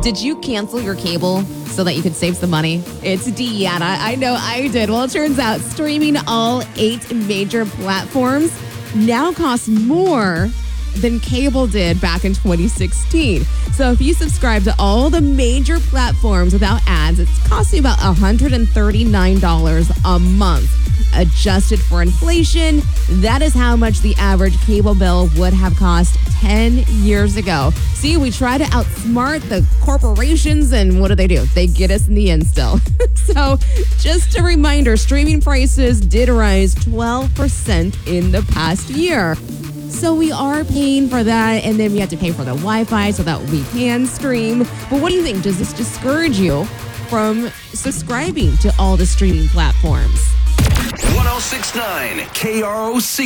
Did you cancel your cable so that you could save some money? It's Deanna. I know I did. Well, it turns out streaming all 8 major platforms now costs more than cable did back in 2016. So if you subscribe to all the major platforms without ads, it's costing about $139 a month. Adjusted for inflation, that is how much the average cable bill would have cost 10 years ago. See, we try to outsmart the corporations, and what do? They get us in the end still. So just a reminder, streaming prices did rise 12% in the past year. So we are paying for that, and then we have to pay for the Wi-Fi so that we can stream. But what do you think? Does this discourage you from subscribing to all the streaming platforms? 1069 KROC.